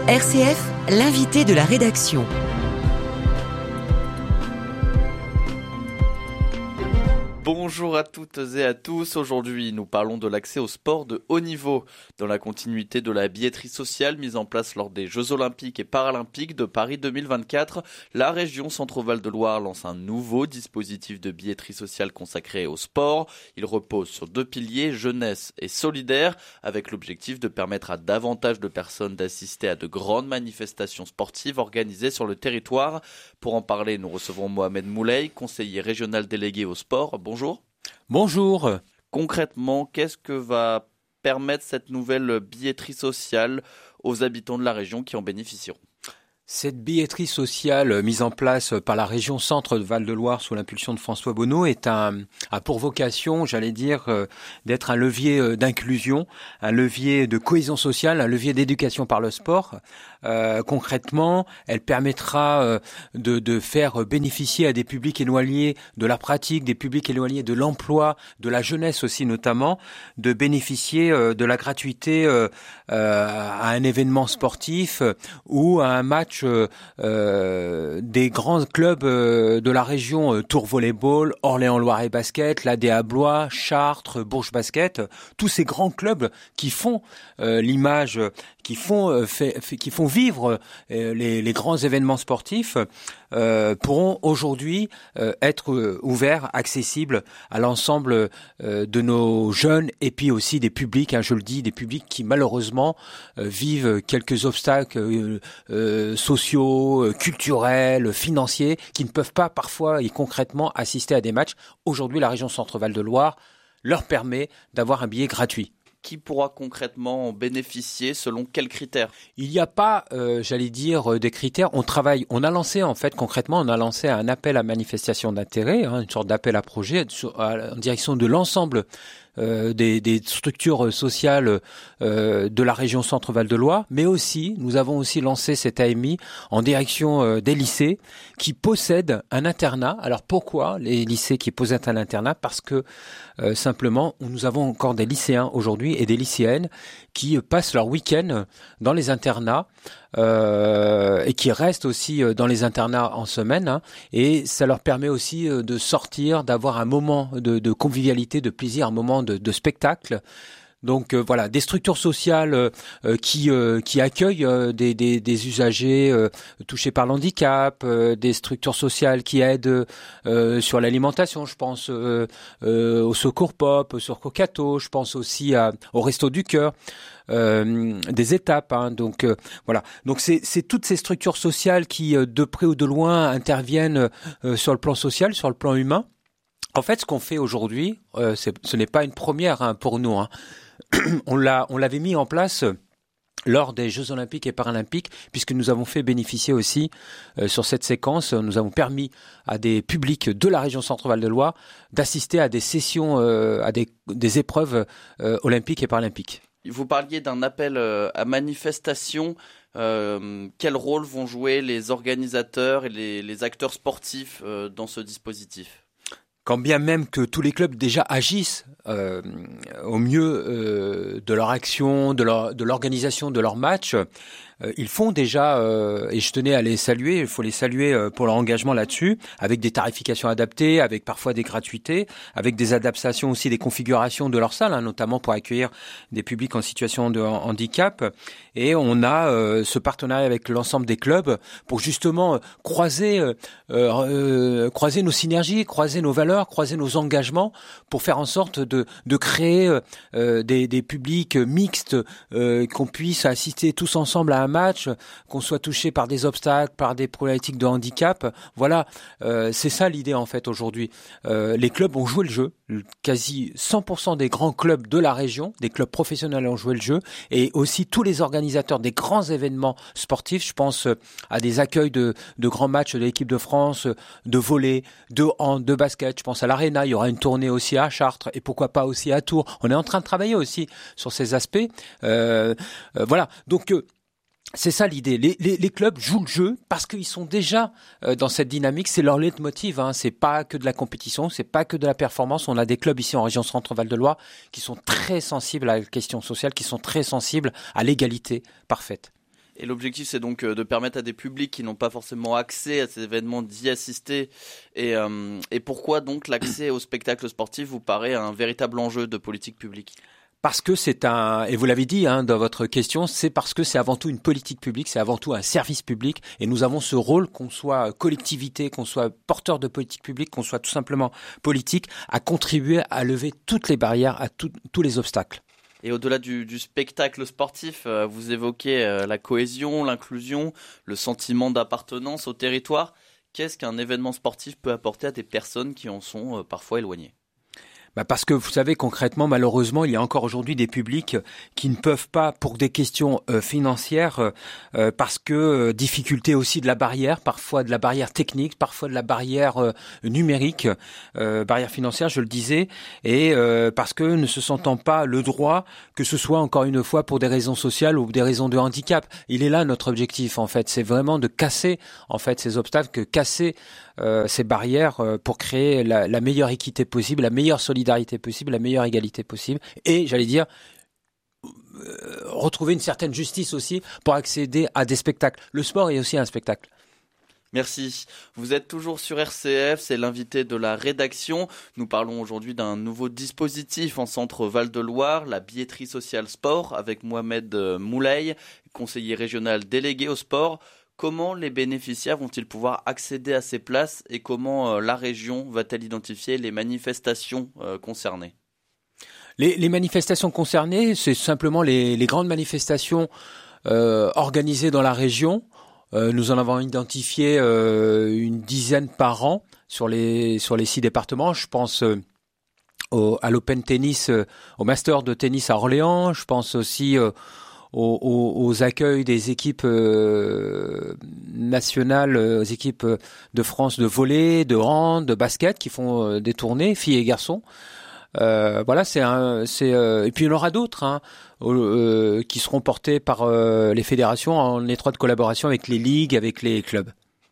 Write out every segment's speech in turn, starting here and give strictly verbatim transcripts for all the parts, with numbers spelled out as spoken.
R C F, l'invité de la rédaction. Bonjour à toutes et à tous. Aujourd'hui, nous parlons de l'accès au sport de haut niveau. Dans la continuité de la billetterie sociale mise en place lors des Jeux Olympiques et Paralympiques de Paris deux mille vingt-quatre, la région Centre-Val de Loire lance un nouveau dispositif de billetterie sociale consacré au sport. Il repose sur deux piliers, jeunesse et solidaire, avec l'objectif de permettre à davantage de personnes d'assister à de grandes manifestations sportives organisées sur le territoire. Pour en parler, nous recevons Mohamed Moulay, conseiller régional délégué au sport. Bonjour. Bonjour. Concrètement, qu'est-ce que va permettre cette nouvelle billetterie sociale aux habitants de la région qui en bénéficieront ? Cette billetterie sociale mise en place par la région Centre de Val-de-Loire sous l'impulsion de François Bonneau est un, a pour vocation, j'allais dire, d'être un levier d'inclusion, un levier de cohésion sociale, un levier d'éducation par le sport. Euh, concrètement, elle permettra euh, de, de faire bénéficier à des publics éloignés de la pratique, des publics éloignés de l'emploi, de la jeunesse aussi notamment, de bénéficier euh, de la gratuité euh, euh, à un événement sportif euh, ou à un match euh, euh, des grands clubs euh, de la région, euh, Tours Volleyball, Orléans-Loiret Basket, l'A D A Blois, Chartres, Bourges Basket, tous ces grands clubs qui font euh, l'image, qui font, euh, fait, fait, qui font vivre euh, les, les grands événements sportifs euh, pourront aujourd'hui euh, être euh, ouverts, accessibles à l'ensemble euh, de nos jeunes et puis aussi des publics, hein, je le dis, des publics qui malheureusement euh, vivent quelques obstacles euh, euh, sociaux, euh, culturels, financiers, qui ne peuvent pas parfois et concrètement assister à des matchs. Aujourd'hui, la région Centre-Val de Loire leur permet d'avoir un billet gratuit. Qui pourra concrètement en bénéficier, selon quels critères ? Il n'y a pas, euh, j'allais dire, des critères. On travaille, on a lancé en fait concrètement, on a lancé un appel à manifestation d'intérêt, hein, une sorte d'appel à projet sur, à, en direction de l'ensemble euh, des, des structures sociales euh, de la région Centre-Val de Loire, mais aussi, nous avons aussi lancé cet A M I en direction euh, des lycées qui possèdent un internat. Alors pourquoi les lycées qui possèdent un internat ? Parce que euh, simplement, nous avons encore des lycéens aujourd'hui et des lycéennes qui passent leur week-end dans les internats euh, et qui restent aussi dans les internats en semaine, hein, et ça leur permet aussi de sortir, d'avoir un moment de, de convivialité, de plaisir, un moment de, de spectacle. Donc euh, voilà, des structures sociales euh, qui euh, qui accueillent euh, des, des des usagers euh, touchés par l'handicap, euh, des structures sociales qui aident euh, sur l'alimentation. Je pense euh, euh, au Secours Pop, au Secours Cato. Je pense aussi à, au Resto du Cœur. Euh, des étapes, hein, donc euh, voilà. Donc c'est c'est toutes ces structures sociales qui euh, de près ou de loin interviennent euh, sur le plan social, sur le plan humain. En fait, ce qu'on fait aujourd'hui, euh, c'est, ce n'est pas une première, hein, pour nous, hein. On l'a, on l'avait mis en place lors des Jeux Olympiques et Paralympiques, puisque nous avons fait bénéficier aussi, euh, sur cette séquence, nous avons permis à des publics de la région Centre-Val de Loire d'assister à des sessions, euh, à des, des épreuves euh, olympiques et paralympiques. Vous parliez d'un appel euh, à manifestation. Euh, quel rôle vont jouer les organisateurs et les, les acteurs sportifs euh, dans ce dispositif ? Quand bien même que tous les clubs déjà agissent euh, au mieux euh, de leur action, de leur de l'organisation de leurs matchs, euh, ils font déjà, euh, et je tenais à les saluer, il faut les saluer euh, pour leur engagement là-dessus, avec des tarifications adaptées, avec parfois des gratuités, avec des adaptations aussi des configurations de leurs salles, hein, notamment pour accueillir des publics en situation de handicap. Et on a euh, ce partenariat avec l'ensemble des clubs pour justement croiser, euh, euh, croiser nos synergies, croiser nos valeurs, croiser nos engagements, pour faire en sorte de, de créer euh, des, des publics mixtes, euh, qu'on puisse assister tous ensemble à un match, qu'on soit touché par des obstacles, par des problématiques de handicap. Voilà, euh, c'est ça l'idée en fait aujourd'hui. Euh, les clubs ont joué le jeu, quasi cent pour cent des grands clubs de la région, des clubs professionnels ont joué le jeu, et aussi tous les organisateurs des grands événements sportifs. Je pense à des accueils de, de grands matchs de l'équipe de France, de volley, de hand, de basket. Je pense à l'Arena, il y aura une tournée aussi à Chartres et pourquoi pas aussi à Tours. On est en train de travailler aussi sur ces aspects. Euh, euh, voilà, donc euh, c'est ça l'idée. Les, les, les clubs jouent le jeu parce qu'ils sont déjà euh, dans cette dynamique. C'est leur leitmotiv, hein. C'est pas que de la compétition, c'est pas que de la performance. On a des clubs ici en région Centre-Val de Loire qui sont très sensibles à la question sociale, qui sont très sensibles à l'égalité parfaite. Et l'objectif, c'est donc de permettre à des publics qui n'ont pas forcément accès à ces événements d'y assister. Et, euh, et pourquoi donc l'accès au spectacle sportif vous paraît un véritable enjeu de politique publique ? Parce que c'est un, et vous l'avez dit hein, dans votre question, c'est parce que c'est avant tout une politique publique, c'est avant tout un service public, et nous avons ce rôle, qu'on soit collectivité, qu'on soit porteur de politique publique, qu'on soit tout simplement politique, à contribuer à lever toutes les barrières, à tout, tous les obstacles. Et au-delà du, du spectacle sportif, euh, vous évoquez euh, la cohésion, l'inclusion, le sentiment d'appartenance au territoire. Qu'est-ce qu'un événement sportif peut apporter à des personnes qui en sont euh, parfois éloignées ? Bah parce que vous savez concrètement, malheureusement, il y a encore aujourd'hui des publics qui ne peuvent pas, pour des questions euh, financières, euh, parce que euh, difficulté aussi de la barrière, parfois de la barrière technique, parfois de la barrière euh, numérique, euh, barrière financière, je le disais, et euh, parce que ne se sentant pas le droit, que ce soit encore une fois pour des raisons sociales ou des raisons de handicap. Il est là notre objectif en fait, c'est vraiment de casser en fait ces obstacles, casser euh, ces barrières euh, pour créer la, la meilleure équité possible, la meilleure solidarité possible, la meilleure égalité possible, et j'allais dire euh, retrouver une certaine justice aussi pour accéder à des spectacles. Le sport est aussi un spectacle. Merci. Vous êtes toujours sur R C F, c'est l'invité de la rédaction. Nous parlons aujourd'hui d'un nouveau dispositif en centre Val-de-Loire, la billetterie sociale sport, avec Mohamed Moulay, conseiller régional délégué au sport. Comment les bénéficiaires vont-ils pouvoir accéder à ces places et comment euh, la région va-t-elle identifier les manifestations euh, concernées ? Les, les manifestations concernées, c'est simplement les, les grandes manifestations euh, organisées dans la région. Euh, nous en avons identifié euh, une dizaine par an sur les sur les six départements. Je pense euh, au, à l'Open Tennis, euh, au Master de tennis à Orléans. Je pense aussi euh, Aux, aux, aux accueils des équipes euh, nationales, aux équipes de France de volley, de hand, de basket qui font euh, des tournées, filles et garçons. Euh, voilà, c'est un, c'est euh, et puis il y en aura d'autres hein, euh, qui seront portés par euh, les fédérations en étroite collaboration avec les ligues, avec les clubs.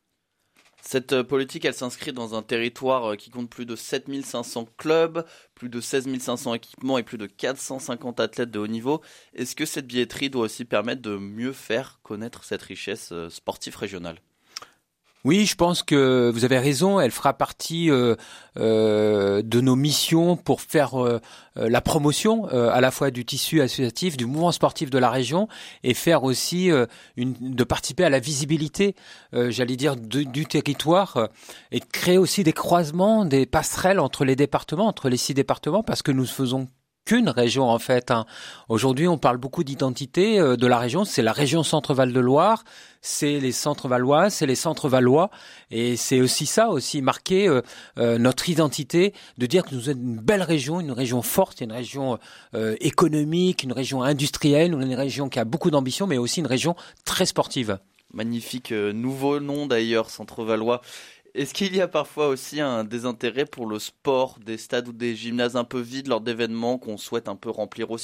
Cette politique, elle s'inscrit dans un territoire qui compte plus de sept mille cinq cents clubs, plus de seize mille cinq cents équipements et plus de quatre cent cinquante athlètes de haut niveau. Est-ce que cette billetterie doit aussi permettre de mieux faire connaître cette richesse sportive régionale ? Oui, je pense que vous avez raison. Elle fera partie euh, euh, de nos missions pour faire euh, la promotion euh, à la fois du tissu associatif, du mouvement sportif de la région, et faire aussi euh, une, de participer à la visibilité, euh, j'allais dire, de, du territoire, euh, et de créer aussi des croisements, des passerelles entre les départements, entre les six départements, parce que nous faisons qu'une région en fait. Hein. Aujourd'hui, on parle beaucoup d'identité euh, de la région. C'est la région Centre-Val de Loire, c'est les centres valois, c'est les centres valois, et c'est aussi ça, aussi marquer euh, euh, notre identité, de dire que nous sommes une belle région, une région forte, une région euh, économique, une région industrielle, une région qui a beaucoup d'ambition, mais aussi une région très sportive. Magnifique euh, nouveau nom d'ailleurs, Centre Valois. Est-ce qu'il y a parfois aussi un désintérêt pour le sport, des stades ou des gymnases un peu vides lors d'événements qu'on souhaite un peu remplir aussi ?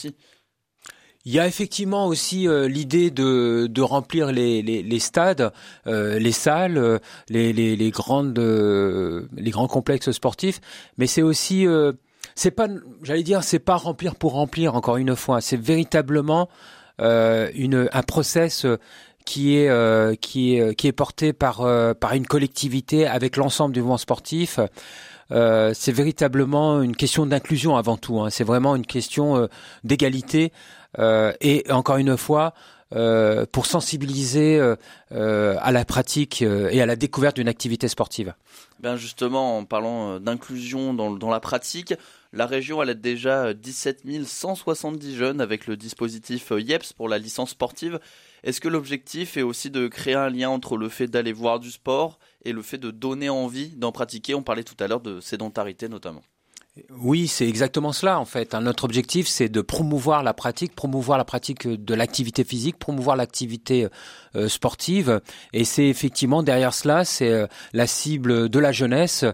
Il y a effectivement aussi euh, l'idée de, de remplir les, les, les stades, euh, les salles, euh, les, les, les, grandes, euh, les grands complexes sportifs, mais c'est aussi, euh, c'est pas, j'allais dire, c'est pas remplir pour remplir. Encore une fois, c'est véritablement euh, une un process. Euh, qui est euh, qui est qui est porté par euh, par une collectivité avec l'ensemble du mouvement sportif. Euh, c'est véritablement une question d'inclusion avant tout. Hein. C'est vraiment une question euh, d'égalité euh, et encore une fois euh, pour sensibiliser euh, euh, à la pratique euh, et à la découverte d'une activité sportive. Ben justement, en parlant d'inclusion dans, dans la pratique, la région elle aide déjà dix-sept mille cent soixante-dix jeunes avec le dispositif I E P S pour la licence sportive. Est-ce que l'objectif est aussi de créer un lien entre le fait d'aller voir du sport et le fait de donner envie d'en pratiquer ? On parlait tout à l'heure de sédentarité notamment. Oui, c'est exactement cela en fait. Notre objectif, c'est de promouvoir la pratique, promouvoir la pratique de l'activité physique, promouvoir l'activité euh, sportive. Et c'est effectivement derrière cela, c'est euh, la cible de la jeunesse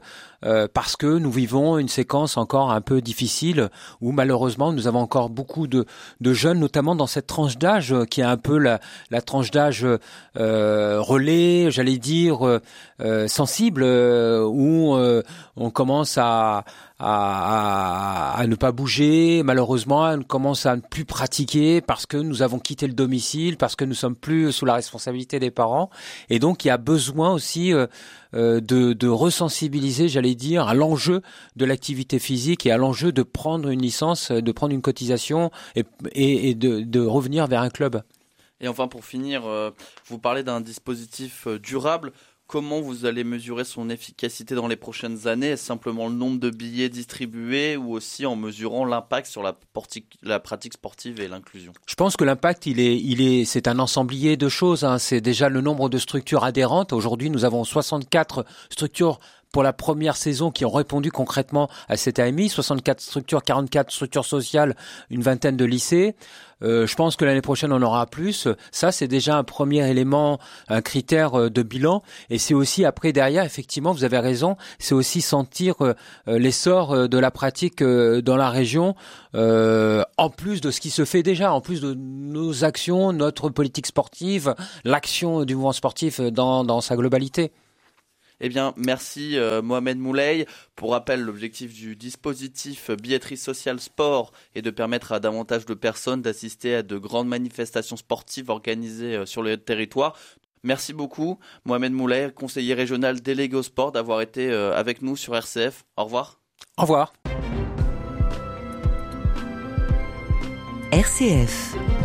euh, parce que nous vivons une séquence encore un peu difficile où malheureusement nous avons encore beaucoup de, de jeunes, notamment dans cette tranche d'âge qui est un peu la, la tranche d'âge euh, relais, j'allais dire euh, sensible, euh, où euh, on commence à À, à, à ne pas bouger, malheureusement, on commence à ne plus pratiquer parce que nous avons quitté le domicile, parce que nous sommes plus sous la responsabilité des parents. Et donc, il y a besoin aussi euh, euh, de, de resensibiliser, j'allais dire, à l'enjeu de l'activité physique et à l'enjeu de prendre une licence, de prendre une cotisation et, et, et de, de revenir vers un club. Et enfin, pour finir, euh, vous parlez d'un dispositif euh, durable. Comment vous allez mesurer son efficacité dans les prochaines années? Est-ce simplement le nombre de billets distribués ou aussi en mesurant l'impact sur la, porti- la pratique sportive et l'inclusion? Je pense que l'impact, il est, il est, c'est un ensemblier de choses, hein. C'est déjà le nombre de structures adhérentes. Aujourd'hui, nous avons soixante-quatre structures pour la première saison qui ont répondu concrètement à cette A M I, soixante-quatre structures, quarante-quatre structures sociales, une vingtaine de lycées. Euh, je pense que l'année prochaine, on en aura plus. Ça, c'est déjà un premier élément, un critère de bilan. Et c'est aussi, après, derrière, effectivement, vous avez raison, c'est aussi sentir euh, l'essor de la pratique euh, dans la région, euh, en plus de ce qui se fait déjà, en plus de nos actions, notre politique sportive, l'action du mouvement sportif dans, dans sa globalité. Eh bien, merci euh, Mohamed Moulay. Pour rappel, l'objectif du dispositif billetterie sociale sport est de permettre à davantage de personnes d'assister à de grandes manifestations sportives organisées euh, sur le territoire. Merci beaucoup Mohamed Moulay, conseiller régional délégué au sport, d'avoir été euh, avec nous sur R C F. Au revoir. Au revoir. R C F